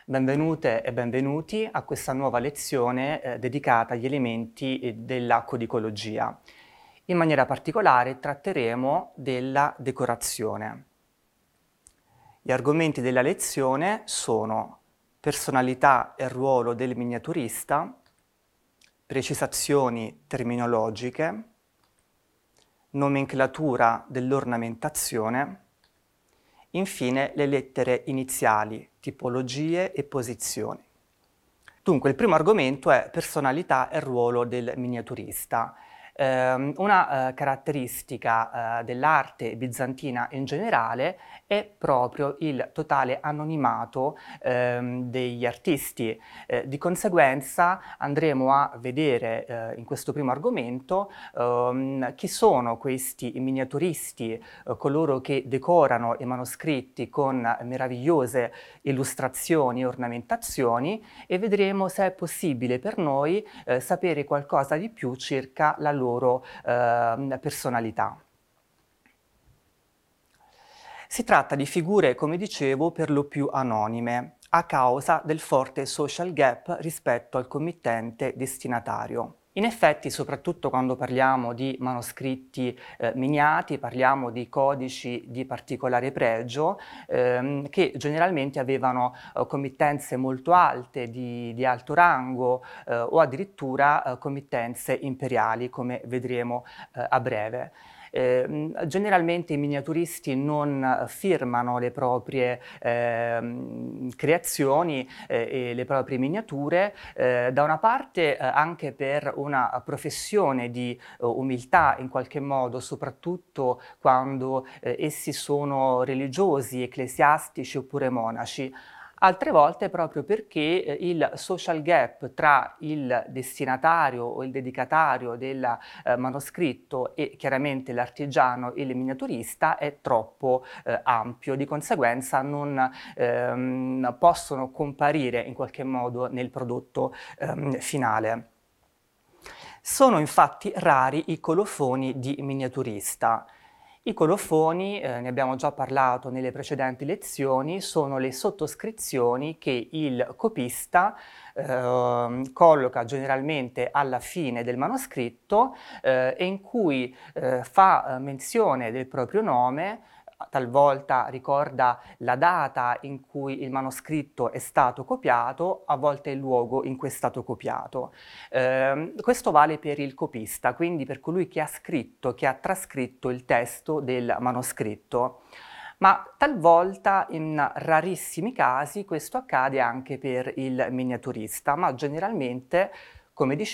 Benvenute e benvenuti a questa nuova lezione dedicata agli elementi della codicologia. In maniera particolare tratteremo della decorazione. Gli argomenti della lezione sono personalità e ruolo del miniaturista, precisazioni terminologiche, nomenclatura dell'ornamentazione, infine le lettere iniziali, tipologie e posizioni. Dunque, il primo argomento è personalità e ruolo del miniaturista. Una caratteristica dell'arte bizantina in generale è proprio il totale anonimato degli artisti. Di conseguenza andremo a vedere in questo primo argomento chi sono questi miniaturisti, coloro che decorano i manoscritti con meravigliose illustrazioni e ornamentazioni, e vedremo se è possibile per noi sapere qualcosa di più circa la loro personalità. Si tratta di figure, come dicevo, per lo più anonime, a causa del forte social gap rispetto al committente destinatario. In effetti, soprattutto quando parliamo di manoscritti miniati, parliamo di codici di particolare pregio che generalmente avevano committenze molto alte, di alto rango o addirittura committenze imperiali, come vedremo a breve. Generalmente i miniaturisti non firmano le proprie creazioni e le proprie miniature, da una parte anche per una professione di umiltà in qualche modo, soprattutto quando essi sono religiosi, ecclesiastici oppure monaci. Altre volte proprio perché il social gap tra il destinatario o il dedicatario del manoscritto e chiaramente l'artigiano e il miniaturista è troppo ampio, di conseguenza non possono comparire in qualche modo nel prodotto finale. Sono infatti rari i colofoni di miniaturista. I colofoni, ne abbiamo già parlato nelle precedenti lezioni, sono le sottoscrizioni che il copista colloca generalmente alla fine del manoscritto e in cui fa menzione del proprio nome, talvolta ricorda la data in cui il manoscritto è stato copiato, a volte il luogo in cui è stato copiato. Questo vale per il copista, quindi per colui che ha scritto, che ha trascritto il testo del manoscritto. Ma talvolta, in rarissimi casi, questo accade anche per il miniaturista, ma generalmente, come dicevo,